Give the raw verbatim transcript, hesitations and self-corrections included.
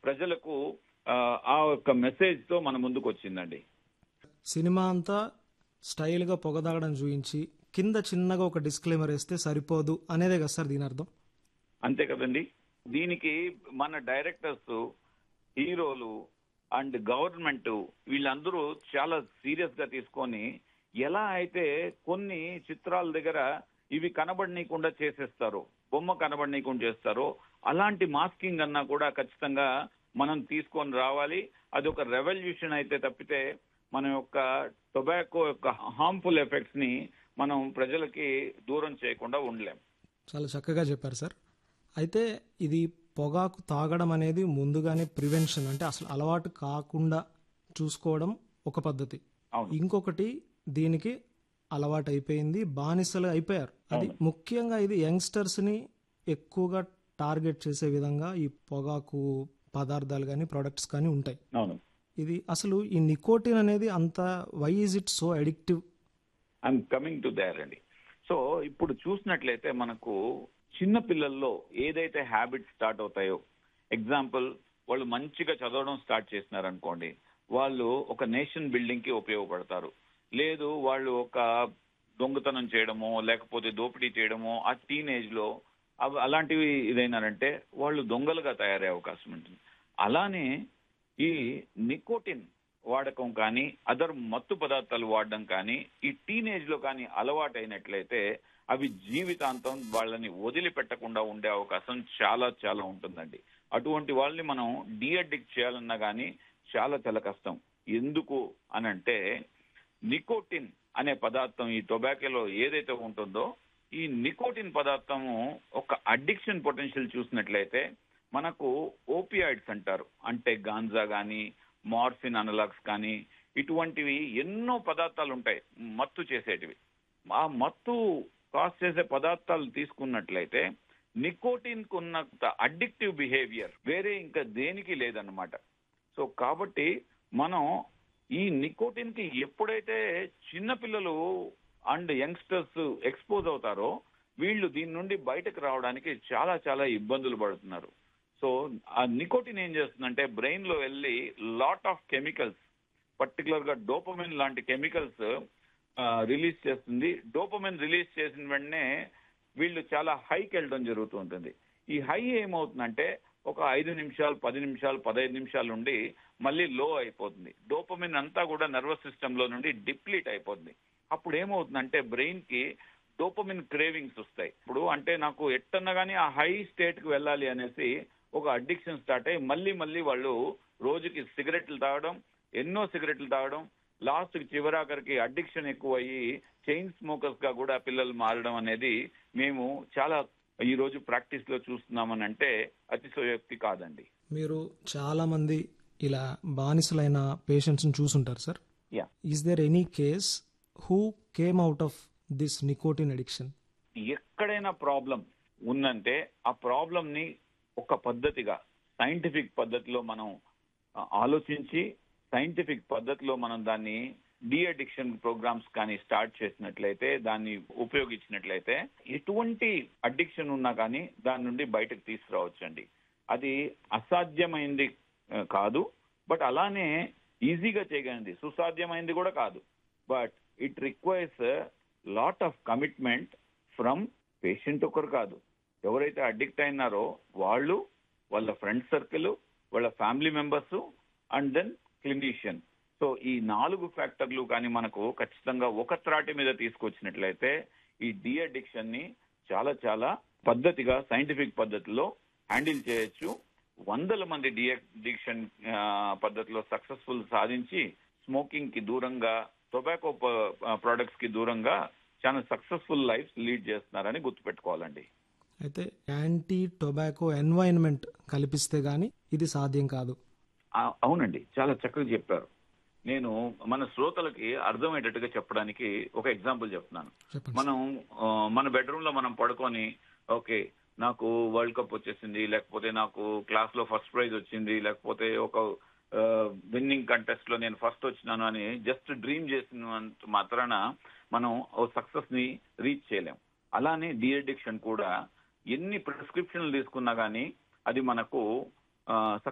ప్రజలకు ఆ యొక్క మెసేజ్ తో మన ముందుకు వచ్చిందండి. సినిమా అంతా స్టైల్ గా పొగదాగడం చూపించి కింద చిన్నగా ఒక డిస్క్లైమర్ వేస్తే సరిపోదు అనేదే కదా సార్ దీని అర్థం? అంతే కదండి. దీనికి మన డైరెక్టర్స్, హీరోలు అండ్ గవర్నమెంట్ వీళ్ళందరూ చాలా సీరియస్ గా తీసుకొని ఎలా అయితే కొన్ని చిత్రాల దగ్గర ఇవి కనబడనీయకుండా చేసేస్తారో, బొమ్మ కనబడనీయకుండా చేస్తారో, అలాంటి మాస్కింగ్ అన్నా కూడా ఖచ్చితంగా మనం తీసుకొని రావాలి. అది ఒక రెవల్యూషన్ అయితే తప్పితే మన యొక్క టొబాకో యొక్క హార్మ్ఫుల్ ఎఫెక్ట్స్ ని మనం ప్రజలకి దూరం చేయకుండా ఉండలేం. చాలా చక్కగా చెప్పారు సార్. అయితే ఇది పొగాకు తాగడం అనేది ముందుగానే ప్రివెన్షన్, అంటే అసలు అలవాటు కాకుండా చూసుకోవడం ఒక పద్ధతి. ఇంకొకటి దీనికి అలవాటు అయిపోయింది, బానిసలు అయిపోయారు. అది ముఖ్యంగా ఇది యంగ్స్టర్స్ ని ఎక్కువగా టార్గెట్ చేసే విధంగా ఈ పొగాకు పదార్థాలు కానీ ప్రొడక్ట్స్ కానీ ఉంటాయి. ఇది అసలు ఈ నికోటిన్ అనేది అంత why is it so addictive? I'm coming to their అండి. సో ఇప్పుడు చూసినట్లయితే మనకు చిన్న పిల్లల్లో ఏదైతే హ్యాబిట్స్ స్టార్ట్ అవుతాయో, ఎగ్జాంపుల్ వాళ్ళు మంచిగా చదవడం స్టార్ట్ చేసినారు అనుకోండి, వాళ్ళు ఒక నేషన్ బిల్డింగ్ కి ఉపయోగపడతారు. లేదు వాళ్ళు ఒక దొంగతనం చేయడమో లేకపోతే దోపిడీ చేయడమో ఆ టీనేజ్ లో అవి అలాంటివి ఇదైనారంటే వాళ్ళు దొంగలుగా తయారయ్యే అవకాశం ఉంటుంది. అలానే ఈ నికోటిన్ వాడకం కానీ అదర్ మత్తు పదార్థాలు వాడడం కానీ ఈ టీనేజ్ లో కానీ అలవాటు అయినట్లయితే అవి జీవితాంతం వాళ్ళని వదిలిపెట్టకుండా ఉండే అవకాశం చాలా చాలా ఉంటుందండి. అటువంటి వాళ్ళని మనం డీఅడిక్ట్ చేయాలన్నా కానీ చాలా చాలా కష్టం. ఎందుకు అనంటే నికోటిన్ అనే పదార్థం ఈ టొబాకోలో ఏదైతే ఉంటుందో ఈ నికోటిన్ పదార్థము ఒక అడిక్షన్ పొటెన్షియల్ చూసినట్లయితే మనకు ఓపియాయిడ్స్ అంటారు, అంటే గాంజా కానీ మార్ఫిన్ అనలాగ్స్ కానీ ఇటువంటివి ఎన్నో పదార్థాలు ఉంటాయి మత్తు చేసేటివి. ఆ మత్తు కాజ్ చేసే పదార్థాలు తీసుకున్నట్లయితే నికోటిన్ కు ఉన్నంత అడిక్టివ్ బిహేవియర్ వేరే ఇంకా దేనికి లేదన్నమాట. సో కాబట్టి మనం ఈ నికోటిన్ కి ఎప్పుడైతే చిన్నపిల్లలు అండ్ యంగ్స్టర్స్ ఎక్స్పోజ్ అవుతారో వీళ్ళు దీని నుండి బయటకు రావడానికి చాలా చాలా ఇబ్బందులు పడుతున్నారు. సో ఆ నికోటిన్ ఏం చేస్తుందంటే బ్రెయిన్ లో వెళ్ళి లాట్ ఆఫ్ కెమికల్స్, పర్టికులర్ గా డోపమిన్ లాంటి కెమికల్స్ రిలీజ్ చేస్తుంది. డోపమిన్ రిలీజ్ చేసిన వెంటనే వీళ్ళు చాలా హైకి వెళ్ళడం జరుగుతూ ఉంటుంది. ఈ హై ఏమవుతుందంటే ఒక ఐదు నిమిషాలు పది నిమిషాలు పదహైదు నిమిషాలు నుండి మళ్ళీ లో అయిపోతుంది. డోపమిన్ అంతా కూడా నర్వస్ సిస్టమ్ లో నుండి డిప్లీట్ అయిపోతుంది. అప్పుడు ఏమవుతుందంటే బ్రెయిన్ కి డోపమిన్ క్రేవింగ్స్ వస్తాయి. ఇప్పుడు అంటే నాకు ఎట్టన్నా కానీ ఆ హై స్టేట్ కి వెళ్ళాలి అనేసి ఒక అడిక్షన్ స్టార్ట్ అయ్యి మళ్ళీ మళ్ళీ వాళ్ళు రోజుకి సిగరెట్లు తాగడం, ఎన్నో సిగరెట్లు తాగడం, లాస్ట్ కి చివరాఖరికి అడిక్షన్ ఎక్కువ అయ్యి చైన్ స్మోకర్స్ గా కూడా పిల్లలు మారడం అనేది మేము చాలా ఈ రోజు ప్రాక్టీస్ లో చూస్తున్నామని అంటే అతిశయోక్తి కాదండి. మీరు చాలా మంది ఇలా బానిసలైన పేషెంట్స్ ని చూసుంటారు sir. Is there any case who came out of this nicotine addiction? ఎక్కడైనా ప్రాబ్లం ఉందంటే ఆ ప్రాబ్లం ని ఒక పద్ధతిగా సైంటిఫిక్ పద్ధతిలో మనం ఆలోచించి సైంటిఫిక్ పద్ధతిలో మనం దాన్ని డీ అడిక్షన్ ప్రోగ్రామ్స్ కానీ స్టార్ట్ చేసినట్లయితే, దాన్ని ఉపయోగించినట్లయితే ఎటువంటి అడిక్షన్ ఉన్నా కానీ దాని నుండి బయటకు తీసుకురావచ్చండి. అది అసాధ్యమైంది కాదు, బట్ అలానే ఈజీగా చేయగలిగింది, సుసాధ్యమైంది కూడా కాదు. But it requires lot of commitment from patient ఒకరు కాదు, ఎవరైతే అడిక్ట్ అయినారో వాళ్ళు, వాళ్ళ ఫ్రెండ్ సర్కిల్, వాళ్ళ family members and then clinician. So ఈ నాలుగు ఫ్యాక్టర్లు కానీ మనకు ఖచ్చితంగా ఒక త్రాటి మీద తీసుకొచ్చినట్లయితే ఈ డీ అడిక్షన్ ని చాలా చాలా పద్ధతిగా సైంటిఫిక్ పద్ధతిలో హ్యాండిల్ చేయొచ్చు. వందల మంది డీ అడిక్షన్ పద్ధతిలో సక్సెస్ఫుల్ సాధించి స్మోకింగ్ కి దూరంగా, టొబాకో ప్రొడక్ట్స్ కి దూరంగా చాలా సక్సెస్ఫుల్ లైఫ్ లీడ్ చేస్తున్నారని గుర్తుపెట్టుకోవాలండి. అయితే యాంటీ టొబాకో ఎన్వైరన్మెంట్ కల్పిస్తే గానీ ఇది సాధ్యం కాదు. అవునండి, చాలా చక్కగా చెప్పారు. నేను మన శ్రోతలకి అర్థమయ్యేటట్టుగా చెప్పడానికి ఒక ఎగ్జాంపుల్ చెప్తున్నాను. మనం మన బెడ్రూమ్ లో మనం పడుకొని ఓకే నాకు వరల్డ్ కప్ వచ్చేసింది, లేకపోతే నాకు క్లాస్ లో ఫస్ట్ ప్రైజ్ వచ్చింది, లేకపోతే ఒక విన్నింగ్ కంటెస్ట్ లో నేను ఫస్ట్ వచ్చినాను అని జస్ట్ డ్రీమ్ చేసినంత మాత్రాన మనం సక్సెస్ ని రీచ్ చేయలేం. అలానే డీ అడిక్షన్ కూడా ఎన్ని ప్రిస్క్రిప్షన్లు తీసుకున్నా గానీ అది మనకు